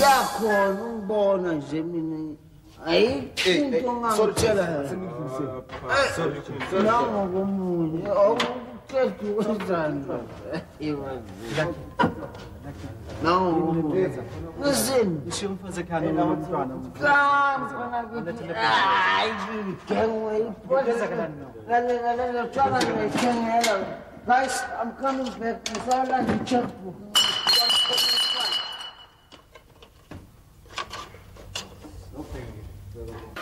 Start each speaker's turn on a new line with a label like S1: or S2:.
S1: uyakhona ungibona nje mina ayikho ngangitshela nangokomunye awuqeda ukwenzani nangokomunye ngisini
S2: Ishiyo umfazi ekhaya nomntwana.
S1: hayi ngigengwe iphola guys, I'm coming back. I saw like a checkbook.